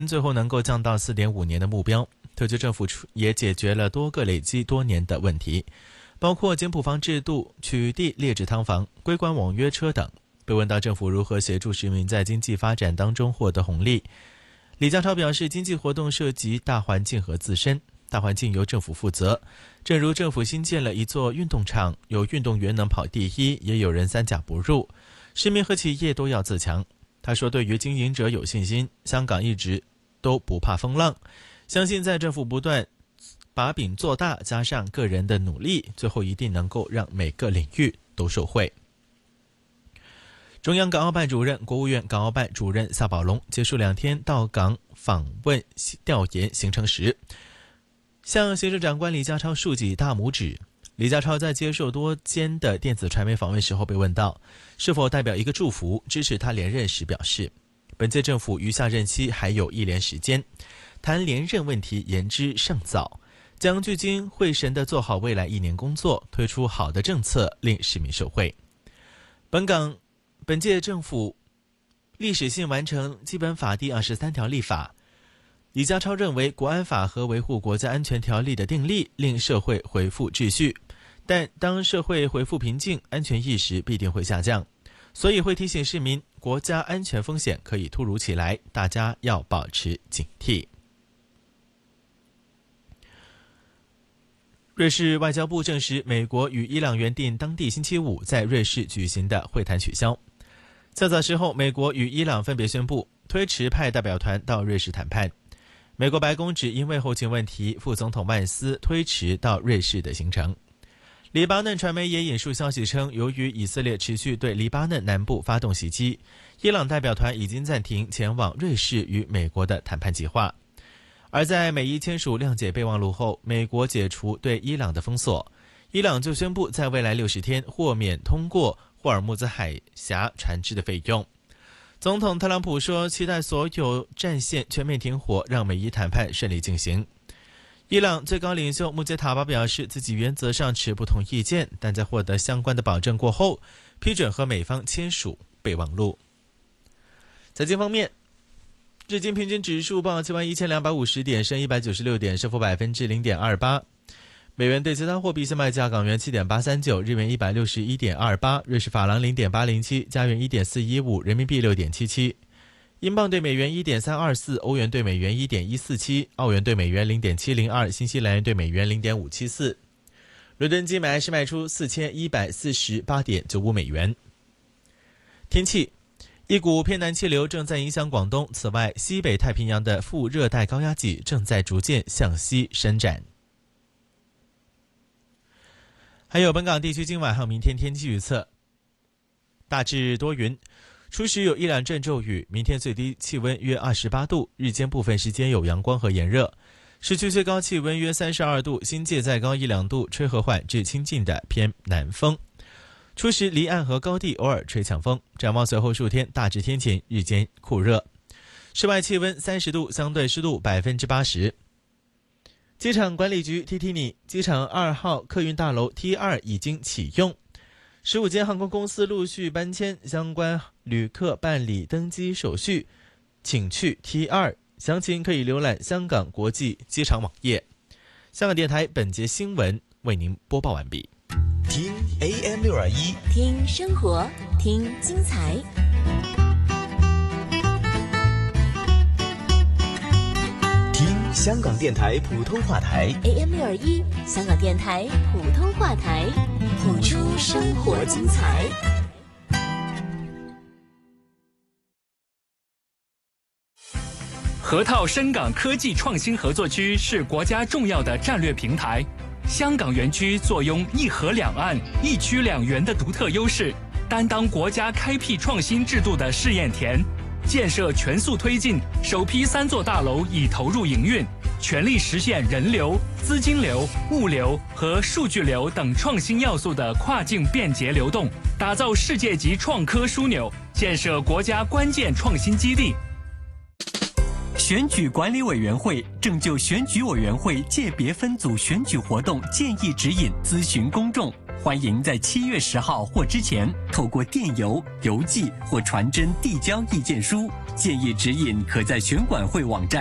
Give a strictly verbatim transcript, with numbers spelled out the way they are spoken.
最后能够降到 四点五 年的目标。特区政府也解决了多个累积多年的问题，包括简朴房制度、取缔劣质汤房、规管网约车等。被问到政府如何协助市民在经济发展当中获得红利，李家超表示，经济活动涉及大环境和自身，大环境由政府负责。正如政府新建了一座运动场，有运动员能跑第一，也有人三甲不入，市民和企业都要自强。他说，对于经营者有信心，香港一直都不怕风浪，相信在政府不断把饼做大，加上个人的努力，最后一定能够让每个领域都受惠。中央港澳办主任、国务院港澳办主任夏宝龙结束两天到港访问调研行程时，向行政长官李家超竖起大拇指。李家超在接受多间的电子传媒访问时候被问到是否代表一个祝福支持他连任时，表示本届政府余下任期还有一年时间，谈连任问题言之尚早，将聚精会神地做好未来一年工作，推出好的政策令市民受惠。本港本届政府历史性完成基本法第二十三条立法，李家超认为国安法和维护国家安全条例的订立令社会恢复秩序，但当社会恢复平静，安全意识必定会下降，所以会提醒市民，国家安全风险可以突如其来，大家要保持警惕。瑞士外交部证实，美国与伊朗原定当地星期五在瑞士举行的会谈取消。较早时候，美国与伊朗分别宣布推迟派代表团到瑞士谈判。美国白宫只因为后勤问题，副总统万斯推迟到瑞士的行程。黎巴嫩传媒也引述消息称，由于以色列持续对黎巴嫩南部发动袭击，伊朗代表团已经暂停前往瑞士与美国的谈判计划。而在美伊签署谅解备忘录后，美国解除对伊朗的封锁，伊朗就宣布在未来六十天豁免通过霍尔木兹海峡船只的费用。总统特朗普说，期待所有战线全面停火，让美伊谈判顺利进行。伊朗最高领袖穆杰塔巴表示，自己原则上持不同意见，但在获得相关的保证过后，批准和美方签署备忘录。财经方面，日经平均指数报七万一千两百五十点，升一百九十六点，升幅百分之零点二八。美元对其他货币现卖价：港元七点八三九，日元一百六十一点二八，瑞士法郎零点八零七，加元一点四一五，人民币六点七七，英镑对美元一点三二四，欧元对美元一点一四七，澳元对美元零点七零二，新西兰元对美元零点五七四。伦敦金买是卖出四千一百四十八点九五美元。天气，一股偏南气流正在影响广东，此外，西北太平洋的副热带高压脊正在逐渐向西伸展。还有本港地区今晚和明天天气预测，大致多云，初时有一两阵骤雨，明天最低气温约二十八度，日间部分时间有阳光和炎热，市区最高气温约三十二度，新界再高一两度，吹和缓至清劲的偏南风。初时离岸和高地偶尔吹强风。展望随后数天大致天晴，日间酷热，室外气温三十度，相对湿度百分之八十。机场管理局提提你，机场二号客运大楼 T 二 已经启用，十五间航空公司陆续搬迁，相关旅客办理登机手续，请去 T 二， 详情可以浏览香港国际机场网页。香港电台本节新闻为您播报完毕。 听 A M 六二一， 听生活，听精彩。 听香港电台普通话台 A M 六二一，香港电台普通话台，谱出生活精彩。 河套深港科技创新合作区是国家重要的战略平台。香港园区坐拥一河两岸、一区两园的独特优势，担当国家开辟创新制度的试验田。建设全速推进，首批三座大楼已投入营运，全力实现人流、资金流、物流和数据流等创新要素的跨境便捷流动，打造世界级创科枢纽，建设国家关键创新基地。 选举管理委员会正就选举委员会界别分组选举活动建议指引咨询公众， 欢迎在七月十号或之前透过电邮、邮寄或传真递交意见书。建议指引可在选管会网站